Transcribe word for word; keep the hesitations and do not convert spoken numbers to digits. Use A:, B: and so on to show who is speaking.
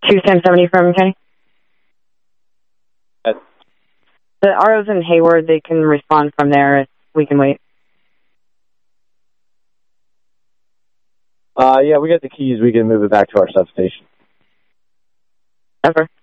A: two ten seventy from Kenny.
B: Uh,
A: The R O's in Hayward. They can respond from there. We can wait.
B: uh, yeah, we got the keys. We can move it back to our substation.
A: Ever.